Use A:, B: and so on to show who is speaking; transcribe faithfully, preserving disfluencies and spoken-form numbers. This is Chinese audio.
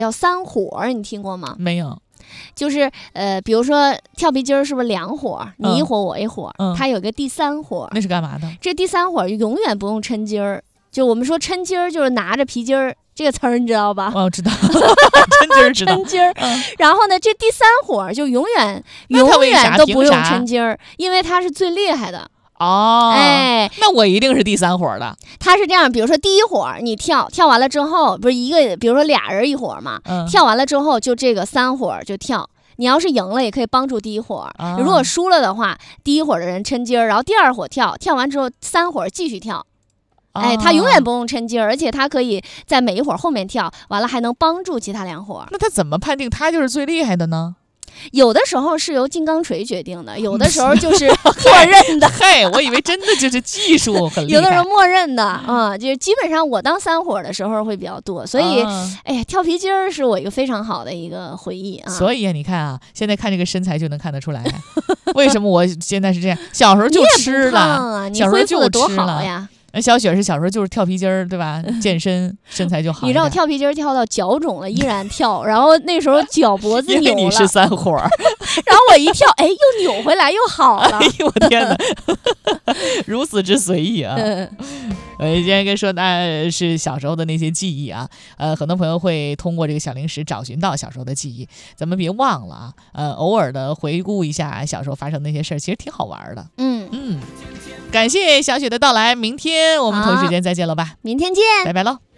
A: 叫三火，你听过吗？
B: 没有。
A: 就是呃，比如说跳皮筋儿是不是两伙？你一伙我一伙，
B: 嗯、
A: 它有一个第三伙，
B: 那是干嘛的？
A: 这第三伙永远不用抻筋儿。就我们说抻筋儿，就是拿着皮筋儿这个词儿，你知道吧？
B: 哦，知道，抻筋儿知道。
A: 抻筋儿、嗯，然后呢，这第三伙就永远永远都不用抻筋儿，因为它是最厉害的。
B: 哦，
A: 哎，
B: 那我一定是第三伙的。
A: 他是这样，比如说第一伙你跳跳完了之后，不是一个，比如说俩人一伙嘛，嗯、跳完了之后就这个三伙就跳。你要是赢了，也可以帮助第一伙；啊、如果输了的话，第一伙的人抻筋儿，然后第二伙跳，跳完之后三伙继续跳。啊、哎，他永远不用抻筋儿，而且他可以在每一伙后面跳，完了还能帮助其他两伙。
B: 那他怎么判定他就是最厉害的呢？
A: 有的时候是由金刚锤决定的，有的时候就是默认的。
B: 嘿，我以为真的就是技术很厉害。
A: 有的时候默认的啊、嗯，就是基本上我当三伙的时候会比较多，所以、啊、哎呀，跳皮筋儿是我一个非常好的一个回忆啊。
B: 所以你看啊，现在看这个身材就能看得出来，为什么我现在是这样？小时候就吃了，
A: 啊、
B: 小时候就
A: 多好呀。
B: 小雪是小时候就是跳皮筋儿，对吧？健身身材就好。
A: 你知道跳皮筋儿跳到脚肿了依然跳，然后那时候脚脖子扭了。
B: 因为你是三伙，
A: 然后我一跳，哎，又扭回来，又好了。
B: 哎呦我天哪，如此之随意啊！呃，今天跟说的是小时候的那些记忆啊，呃，很多朋友会通过这个小零食找寻到小时候的记忆，咱们别忘了啊，呃，偶尔的回顾一下小时候发生的那些事儿，其实挺好玩的。
A: 嗯
B: 嗯，感谢小雪的到来，明天我们同一时间再见了吧？
A: 明天见，
B: 拜拜喽。